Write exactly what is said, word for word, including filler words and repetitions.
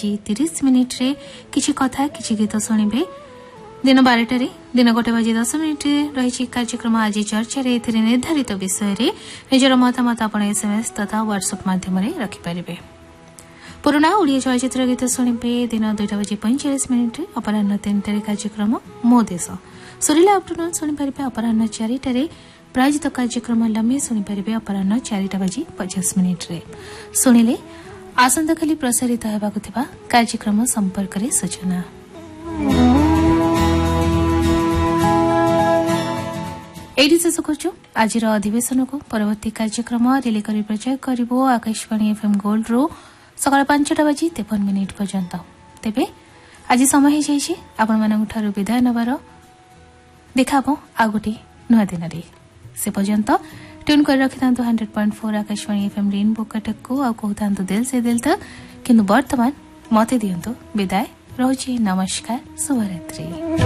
बजी तीस मिनिट रे किछि कथा किछि गीत सुनिबे। दिन बारटारे दिन गोटे बजे दस मिनिट रही कार्यक्रम आज चर्चा निर्धारित विषय रे निजर मतामत आप एसएमएस तथा व्हाट्सएप माध्यम रखिपारे। पुराना ओडिया चलचित्र गीत शुणे दिन दुईटा बजे पैंचाश मिनिट अपराह तीन टारे कार्यक्रम मो देश सुरीला आफ्टरनून शुणिपारे। अपराह चारिटे प्रायोजित कार्यक्रम लम्हे शुणिपारे अपराह चारिटा बजे पचास मिनिट रे। शुणिले आसंता काली प्रसारित हेबाकु थिबा कार्यक्रम संपर्क रे सूचना। एडी शेष करछु आज अधिवेशन को परवर्ती कार्यक्रम रिले करी प्रचार करिवो आकाशवाणी एफएम गोल्ड रो सकाळ पांचटा बजी तेपन मिनिट पर्यंत। तेबे आज समय जाइए आपण मानक ठारू विदाय नबार। देखाबो आ गोटे नुआ दिन रे। से पर्यंत ट्यून कर रखितांतु hundred point four Akashvani FM rainbow Cuttack को आ कहतांतु दिल से दिल तक किंतु वर्तमान मते दियंतु विदाय। रोजी नमस्कार शुभरात्रि।